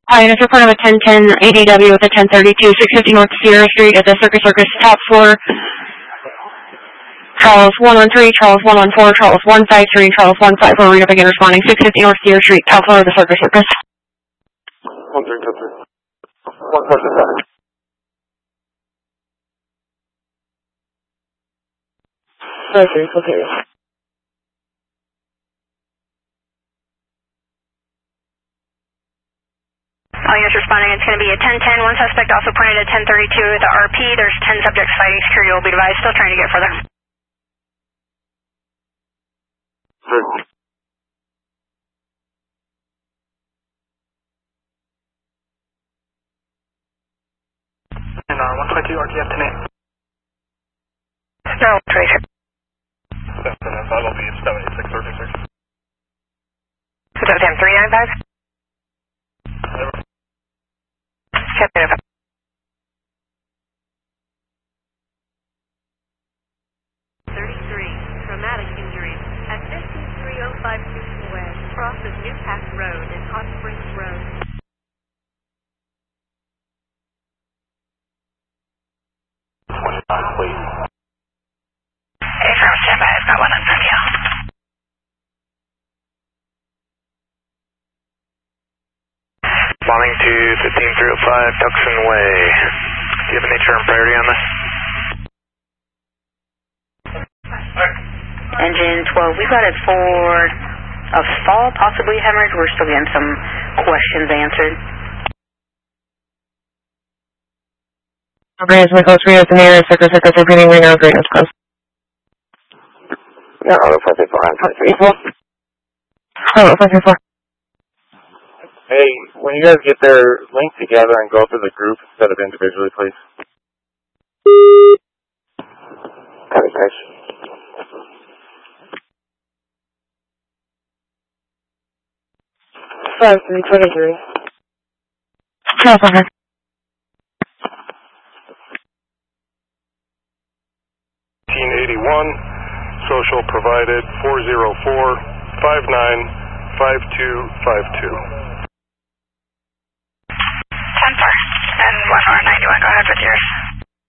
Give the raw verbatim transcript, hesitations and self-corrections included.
Hi, this is part of a ten ten A D W with a ten thirty-two, six fifty North Sierra Street at the Circus Circus top floor. Charles one one three, Charles one one four, Charles one five three, Charles one five four, read up again responding, six fifty North Sierra Street, top floor of the Circus Circus. one three two three. one four six seven. Okay, okay. All units responding, it's going to be a ten ten. One suspect also pointed at ten thirty-two at the R P. There's ten subjects fighting security will be devised. Still trying to get further. Sure. And uh, one twenty-two R T F ten eight. No, twenty-six. seven nine five will be seventy-six thirty-six. Is that ten three nine five? thirty-three, traumatic injury at fifteen three oh five Houston Way, crosses Newpath Road and Hot Springs Road. twenty-nine, please. Hey, from standby, I've got one on Sunny. Responding to fifteen three oh five Tucson Way. Do you have a nature and priority on this? Engine twelve, we've got it for a fall, possibly hemorrhage. We're still getting some questions answered. Greatness Michael three is the nearest Circus Circus repeating right now, greatness close. No, that's five four. five three four. Oh, five three four. Hey, when you guys get there, link together and go through the group instead of individually, please. Copy, guys. five three twenty-three. Charles one. eighteen eighty-one, social provided four zero four, five nine, five two five two. ten four. And one more ninety-one, go ahead with yours.